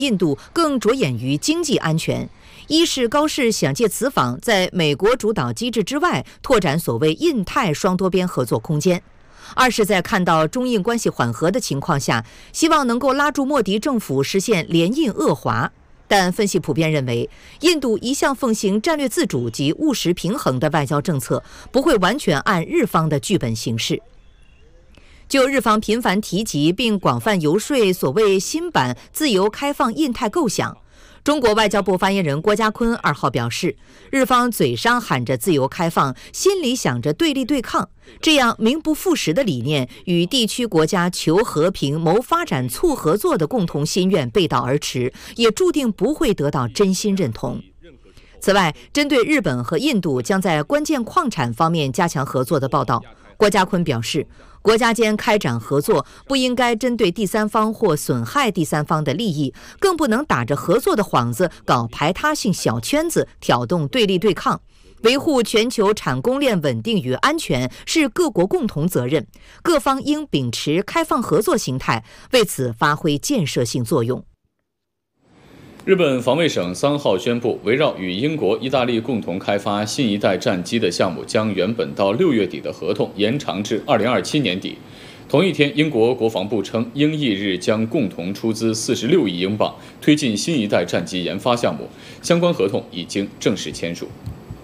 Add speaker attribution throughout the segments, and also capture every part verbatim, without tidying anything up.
Speaker 1: 印度更着眼于经济安全。一是高市想借此访在美国主导机制之外拓展所谓印太双多边合作空间。二是在看到中印关系缓和的情况下，希望能够拉住莫迪政府实现联印遏华。但分析普遍认为，印度一向奉行战略自主及务实平衡的外交政策，不会完全按日方的剧本行事。就日方频繁提及并广泛游说所谓新版自由开放印太构想，中国外交部发言人郭家坤二号表示，日方嘴上喊着自由开放，心里想着对立对抗，这样名不副实的理念与地区国家求和平、谋发展、促合作的共同心愿背道而驰，也注定不会得到真心认同。此外，针对日本和印度将在关键矿产方面加强合作的报道，郭家坤表示，国家间开展合作不应该针对第三方或损害第三方的利益，更不能打着合作的幌子搞排他性小圈子，挑动对立对抗。维护全球产供链稳定与安全是各国共同责任，各方应秉持开放合作形态，为此发挥建设性作用。
Speaker 2: 日本防卫省三号宣布，围绕与英国、意大利共同开发新一代战机的项目，将原本到六月底的合同延长至二零二七年底。同一天，英国国防部称，英意日将共同出资四十六亿英镑，推进新一代战机研发项目，相关合同已经正式签署。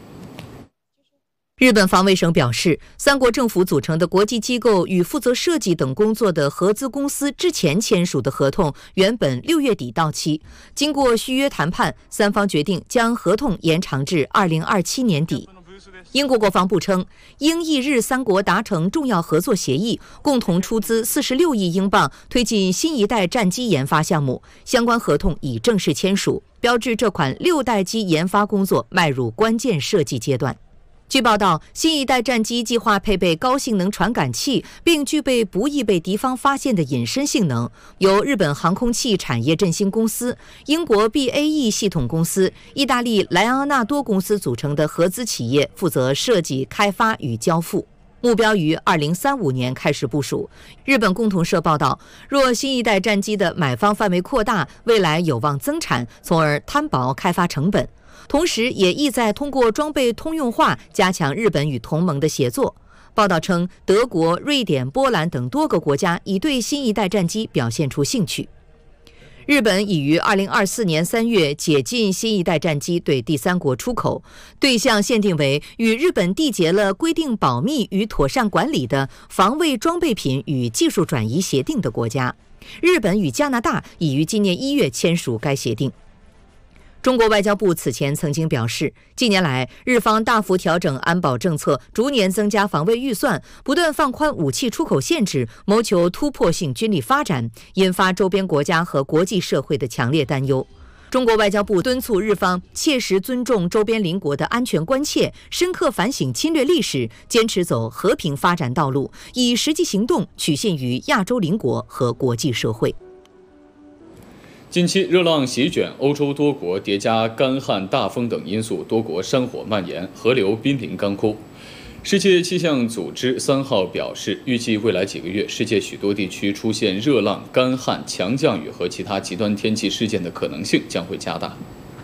Speaker 1: 日本防卫省表示，三国政府组成的国际机构与负责设计等工作的合资公司之前签署的合同原本六月底到期，经过续约谈判，三方决定将合同延长至二零二七年底。英国国防部称，英意日三国达成重要合作协议，共同出资四十六亿英镑推进新一代战机研发项目，相关合同已正式签署，标志这款六代机研发工作迈入关键设计阶段。据报道，新一代战机计划配备高性能传感器，并具备不易被敌方发现的隐身性能。由日本航空器产业振兴公司、英国 B A E 系统公司、意大利莱昂纳多公司组成的合资企业负责设计、开发与交付，目标于二零三五年开始部署。日本共同社报道，若新一代战机的买方范围扩大，未来有望增产，从而摊薄开发成本。同时也意在通过装备通用化加强日本与同盟的协作。报道称，德国、瑞典、波兰等多个国家已对新一代战机表现出兴趣。日本已于二零二四年三月解禁新一代战机对第三国出口，对象限定为与日本缔结了规定保密与妥善管理的防卫装备品与技术转移协定的国家。日本与加拿大已于今年一月签署该协定。中国外交部此前曾经表示，近年来日方大幅调整安保政策，逐年增加防卫预算，不断放宽武器出口限制，谋求突破性军力发展，引发周边国家和国际社会的强烈担忧。中国外交部敦促日方切实尊重周边邻国的安全关切，深刻反省侵略历史，坚持走和平发展道路，以实际行动取信于亚洲邻国和国际社会。
Speaker 2: 近期热浪席卷欧洲多国，叠加干旱、大风等因素，多国山火蔓延，河流濒临干枯。世界气象组织三号表示，预计未来几个月，世界许多地区出现热浪、干旱、强降雨和其他极端天气事件的可能性将会加大。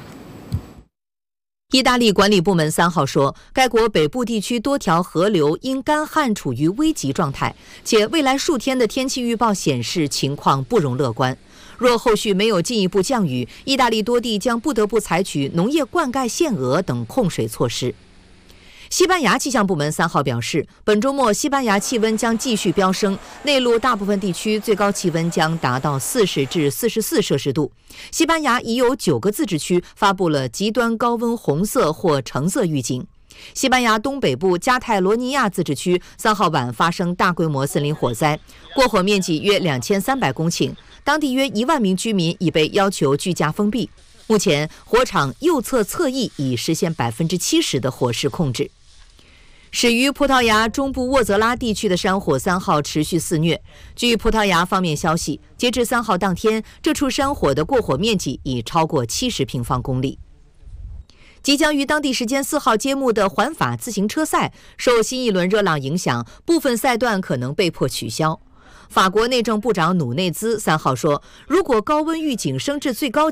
Speaker 1: 意大利管理部门三号说，该国北部地区多条河流因干旱处于危急状态，且未来数天的天气预报显示情况不容乐观。若后续没有进一步降雨，意大利多地将不得不采取农业灌溉限额等控水措施。西班牙气象部门三号表示，本周末西班牙气温将继续飙升，内陆大部分地区最高气温将达到四十至四十四摄氏度。西班牙已有九个自治区发布了极端高温红色或橙色预警。西班牙东北部加泰罗尼亚自治区三号晚发生大规模森林火灾，过火面积约两千三百公顷，当地约一万名居民已被要求居家封闭。目前，火场右侧侧翼已实现百分之七十的火势控制。始于葡萄牙中部沃泽拉地区的山火三号持续肆虐。据葡萄牙方面消息，截至三号当天，这处山火的过火面积已超过七十平方公里。即将于当地时间四号揭幕的环法自行车赛，受新一轮热浪影响，部分赛段可能被迫取消。 法国内政部长努内兹三号说，如果高温预警升至最高